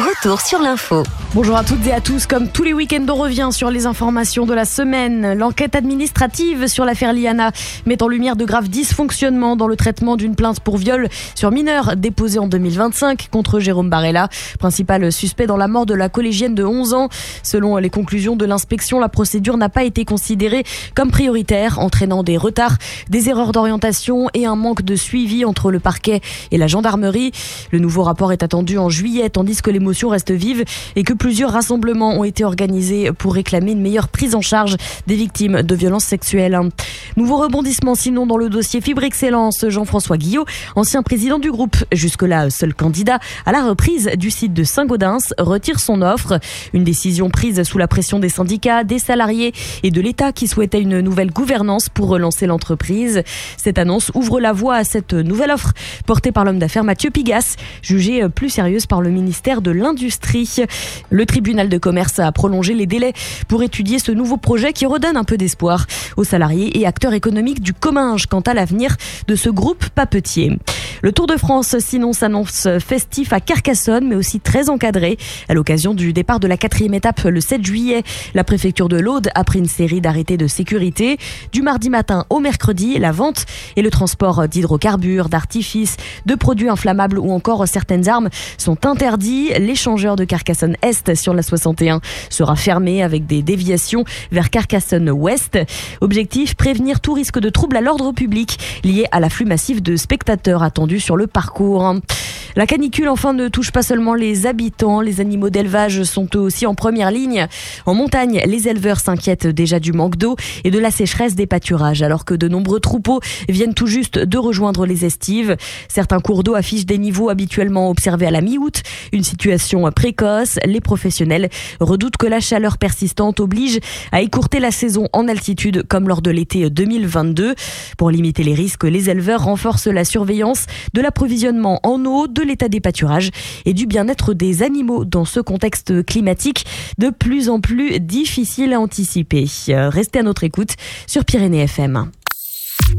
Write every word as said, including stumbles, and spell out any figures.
Retour sur l'info. Bonjour à toutes et à tous. Comme tous les week-ends, on revient sur les informations de la semaine. L'enquête administrative sur l'affaire Liana met en lumière de graves dysfonctionnements dans le traitement d'une plainte pour viol sur mineur déposée en deux mille vingt-cinq contre Jérôme Barella, principal suspect dans la mort de la collégienne de onze ans. Selon les conclusions de l'inspection, la procédure n'a pas été considérée comme prioritaire, entraînant des retards, des erreurs d'orientation et un manque de suivi entre le parquet et la gendarmerie. Le nouveau rapport est attendu en juillet, tandis que l'émotion reste vive et que plusieurs rassemblements ont été organisés pour réclamer une meilleure prise en charge des victimes de violences sexuelles. Nouveau rebondissement sinon dans le dossier Fibre Excellence. Jean-François Guillot, ancien président du groupe, jusque-là seul candidat à la reprise du site de Saint-Gaudens, retire son offre. Une décision prise sous la pression des syndicats, des salariés et de l'État qui souhaitait une nouvelle gouvernance pour relancer l'entreprise. Cette annonce ouvre la voie à cette nouvelle offre portée par l'homme d'affaires Mathieu Pigasse, jugée plus sérieuse par le ministère de l'Industrie. Le tribunal de commerce a prolongé les délais pour étudier ce nouveau projet qui redonne un peu d'espoir aux salariés et acteurs économiques du Comminges quant à l'avenir de ce groupe papetier. Le Tour de France, sinon, s'annonce festif à Carcassonne, mais aussi très encadré. À l'occasion du départ de la quatrième étape le sept juillet, la préfecture de l'Aude a pris une série d'arrêtés de sécurité. Du mardi matin au mercredi, la vente et le transport d'hydrocarbures, d'artifices, de produits inflammables ou encore certaines armes sont interdits. L'échangeur de Carcassonne-Est sur la soixante et un sera fermé avec des déviations vers Carcassonne-Ouest. Objectif, prévenir tout risque de trouble à l'ordre public lié à l'afflux massif de spectateurs attendus sur le parcours. La canicule, enfin, ne touche pas seulement les habitants. Les animaux d'élevage sont eux aussi en première ligne. En montagne, les éleveurs s'inquiètent déjà du manque d'eau et de la sécheresse des pâturages, alors que de nombreux troupeaux viennent tout juste de rejoindre les estives. Certains cours d'eau affichent des niveaux habituellement observés à la mi-août. Une situation précoce. Les professionnels redoutent que la chaleur persistante oblige à écourter la saison en altitude, comme lors de l'été deux mille vingt-deux. Pour limiter les risques, les éleveurs renforcent la surveillance de l'approvisionnement en eau, de l'état des pâturages et du bien-être des animaux dans ce contexte climatique de plus en plus difficile à anticiper. Restez à notre écoute sur Pyrénées F M.